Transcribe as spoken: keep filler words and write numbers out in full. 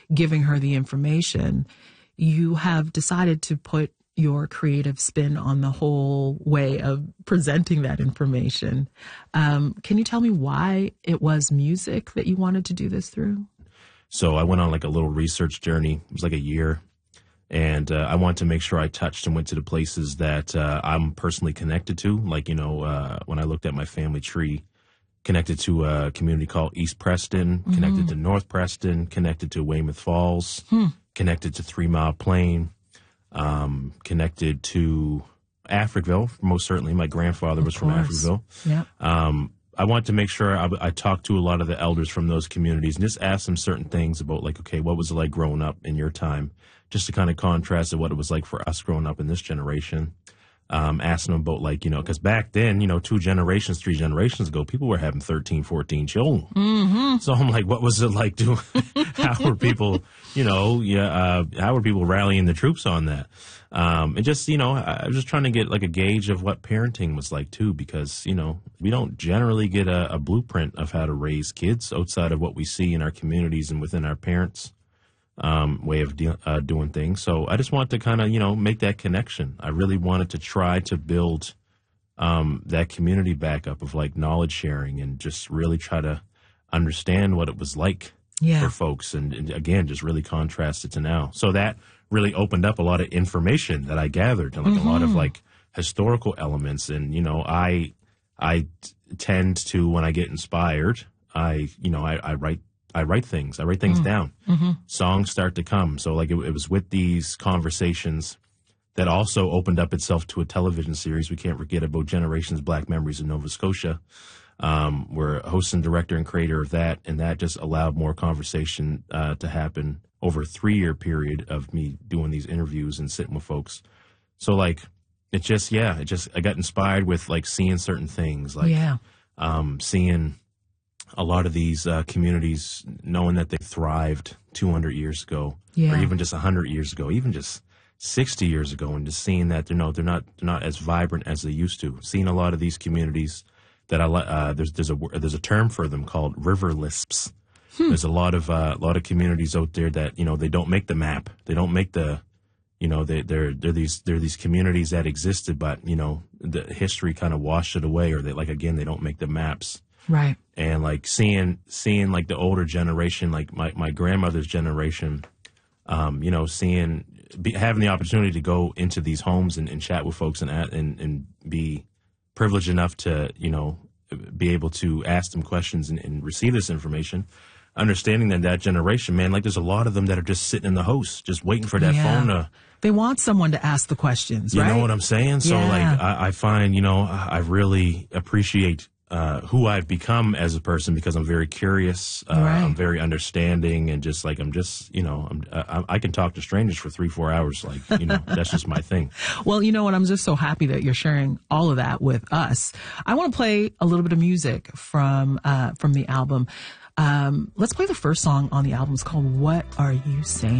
giving her the information, you have decided to put your creative spin on the whole way of presenting that information. Um, can you tell me why it was music that you wanted to do this through? So I went on like a little research journey. It was like a year. And uh, I wanted to make sure I touched and went to the places that uh, I'm personally connected to. Like, you know, uh, when I looked at my family tree, connected to a community called East Preston, mm-hmm. connected to North Preston, connected to Weymouth Falls, hmm. connected to Three Mile Plain, um, connected to Africville, most certainly. My grandfather was from Africville. Yeah. Um, I wanted to make sure I, I talked to a lot of the elders from those communities and just asked them certain things about, like, okay, what was it like growing up in your time? Just to kind of contrast to what it was like for us growing up in this generation. Um, asking them about, like, you know, because back then, you know, two generations, three generations ago, people were having thirteen, fourteen children. Mm-hmm. So I'm like, what was it like doing? How were people, you know, yeah, uh, how were people rallying the troops on that? Um, and just, you know, I, I was just trying to get like a gauge of what parenting was like too, because, you know, we don't generally get a, a blueprint of how to raise kids outside of what we see in our communities and within our parents' um, way of de- uh, doing things. So I just wanted to kind of, you know, make that connection. I really wanted to try to build um, that community back up of like knowledge sharing and just really try to understand what it was like yeah. for folks. And, and again, just really contrast it to now. So that really opened up a lot of information that I gathered and like mm-hmm. a lot of like historical elements. And, you know, I, I t- tend to, when I get inspired, I, you know, I, I write I write things. I write things mm. down. Mm-hmm. Songs start to come. So like it, it was with these conversations that also opened up itself to a television series. We can't forget about Generations Black Memories in Nova Scotia. Um, we're a host and director and creator of that. And that just allowed more conversation uh, to happen over a three-year period of me doing these interviews and sitting with folks. So like it just, yeah, it just, I got inspired with like seeing certain things, like yeah. um, seeing a lot of these uh, communities, knowing that they thrived two hundred years ago, yeah. or even just one hundred years ago, even just sixty years ago, and just seeing that they're no, they're not, they're not as vibrant as they used to. Seeing a lot of these communities that I uh, there's there's a there's a term for them called river lisps. Hmm. There's a lot of uh, a lot of communities out there that, you know, they don't make the map, they don't make the, you know, they they're they're these they're these communities that existed, but you know the history kind of washed it away, or they like again they don't make the maps. Right. And like seeing, seeing like the older generation, like my, my grandmother's generation, um, you know, seeing, be, having the opportunity to go into these homes and, and chat with folks and, and, and be privileged enough to, you know, be able to ask them questions and, and receive this information, understanding that that generation, man, like there's a lot of them that are just sitting in the house, just waiting for that yeah. phone to. They want someone to ask the questions, you right? You know what I'm saying? So yeah. like, I, I find, you know, I really appreciate Uh, who I've become as a person, because I'm very curious, uh, right. I'm very understanding, and just like I'm just, you know, I'm, I, I can talk to strangers for three, four hours. Like, you know, that's just my thing. Well, you know what? I'm just so happy that you're sharing all of that with us. I want to play a little bit of music from uh, from the album. Um, let's play the first song on the album. It's called "What Are You Saying?"